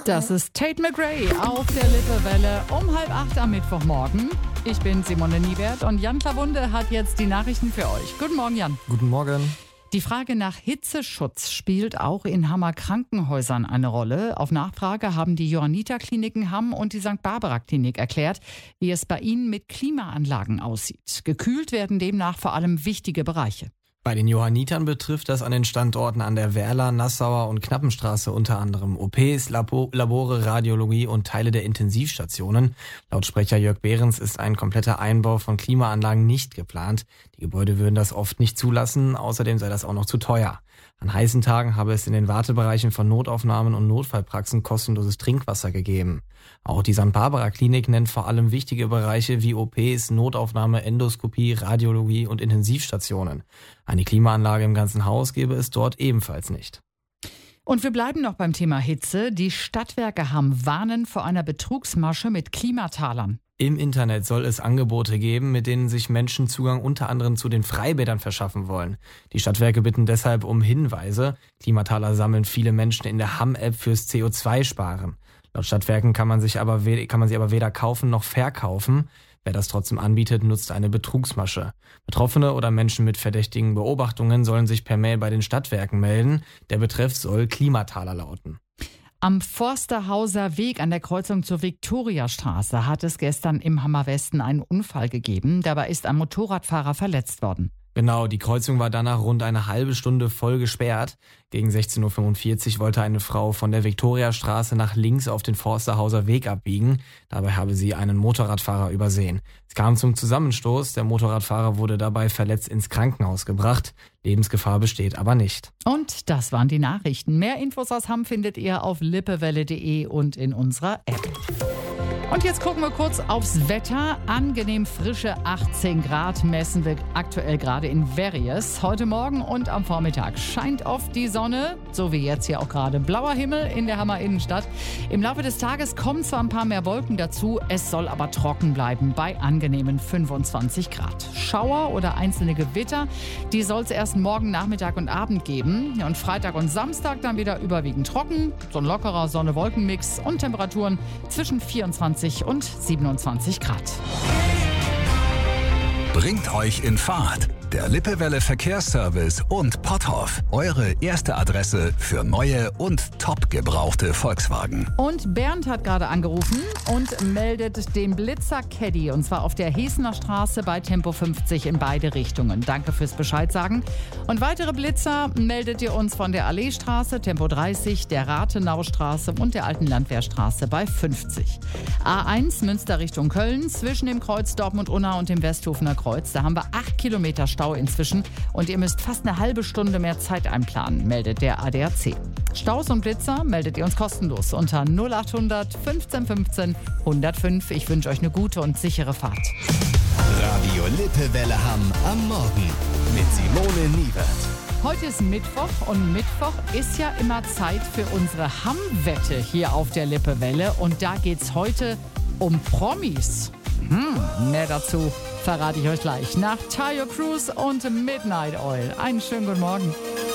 Das ist Tate McRae auf der Lippewelle um 7:30 am Mittwochmorgen. Ich bin Simone Niebert und Jan Klawunde hat jetzt die Nachrichten für euch. Guten Morgen, Jan. Guten Morgen. Die Frage nach Hitzeschutz spielt auch in Hammer Krankenhäusern eine Rolle. Auf Nachfrage haben die Johanniter-Kliniken Hamm und die St. Barbara-Klinik erklärt, wie es bei ihnen mit Klimaanlagen aussieht. Gekühlt werden demnach vor allem wichtige Bereiche. Bei den Johannitern betrifft das an den Standorten an der Werler, Nassauer und Knappenstraße unter anderem OPs, Labore, Radiologie und Teile der Intensivstationen. Laut Sprecher Jörg Behrens ist ein kompletter Einbau von Klimaanlagen nicht geplant. Die Gebäude würden das oft nicht zulassen, außerdem sei das auch noch zu teuer. An heißen Tagen habe es in den Wartebereichen von Notaufnahmen und Notfallpraxen kostenloses Trinkwasser gegeben. Auch die St. Barbara-Klinik nennt vor allem wichtige Bereiche wie OPs, Notaufnahme, Endoskopie, Radiologie und Intensivstationen. Eine Klimaanlage im ganzen Haus gäbe es dort ebenfalls nicht. Und wir bleiben noch beim Thema Hitze. Die Stadtwerke Hamm warnen vor einer Betrugsmasche mit Klimatalern. Im Internet soll es Angebote geben, mit denen sich Menschen Zugang unter anderem zu den Freibädern verschaffen wollen. Die Stadtwerke bitten deshalb um Hinweise. Klimataler sammeln viele Menschen in der Hamm-App fürs CO2-Sparen. Laut Stadtwerken kann man sie aber weder kaufen noch verkaufen. Wer das trotzdem anbietet, nutzt eine Betrugsmasche. Betroffene oder Menschen mit verdächtigen Beobachtungen sollen sich per Mail bei den Stadtwerken melden. Der Betreff soll Klimataler lauten. Am Forsterhauser Weg an der Kreuzung zur Viktoriastraße hat es gestern im Hammer Westen einen Unfall gegeben. Dabei ist ein Motorradfahrer verletzt worden. Genau, die Kreuzung war danach rund eine halbe Stunde voll gesperrt. Gegen 16:45 Uhr wollte eine Frau von der Viktoriastraße nach links auf den Forsterhauser Weg abbiegen. Dabei habe sie einen Motorradfahrer übersehen. Es kam zum Zusammenstoß. Der Motorradfahrer wurde dabei verletzt ins Krankenhaus gebracht. Lebensgefahr besteht aber nicht. Und das waren die Nachrichten. Mehr Infos aus Hamm findet ihr auf lippewelle.de und in unserer App. Und jetzt gucken wir kurz aufs Wetter. Angenehm frische 18 Grad messen wir aktuell gerade in Verries. Heute Morgen und am Vormittag scheint oft die Sonne, so wie jetzt hier auch gerade blauer Himmel in der Hammer Innenstadt. Im Laufe des Tages kommen zwar ein paar mehr Wolken dazu, es soll aber trocken bleiben bei angenehmen 25 Grad. Schauer oder einzelne Gewitter, die soll es erst morgen Nachmittag und Abend geben. Und Freitag und Samstag dann wieder überwiegend trocken, so ein lockerer Sonne-Wolken-Mix und Temperaturen zwischen 24 und 27 Grad. Bringt euch in Fahrt. Der Lippewelle Verkehrsservice und Potthoff. Eure erste Adresse für neue und top gebrauchte Volkswagen. Und Bernd hat gerade angerufen und meldet den Blitzer Caddy. Und zwar auf der Hesener Straße bei Tempo 50 in beide Richtungen. Danke fürs Bescheid sagen. Und weitere Blitzer meldet ihr uns von der Alleestraße, Tempo 30, der Rathenaustraße und der Alten Landwehrstraße bei 50. A1 Münster Richtung Köln zwischen dem Kreuz Dortmund-Unna und dem Westhofener Kreuz. Da haben wir 8 Kilometer Stau inzwischen und ihr müsst fast eine halbe Stunde mehr Zeit einplanen, meldet der ADAC. Staus und Blitzer meldet ihr uns kostenlos unter 0800 15 15 105. Ich wünsche euch eine gute und sichere Fahrt. Radio Lippewelle Hamm am Morgen mit Simone Niebert. Heute ist Mittwoch und Mittwoch ist ja immer Zeit für unsere Hamm-Wette hier auf der Lippewelle und da geht's heute um Promis. Mehr dazu verrate ich euch gleich nach Tayo Cruz und Midnight Oil. Einen schönen guten Morgen.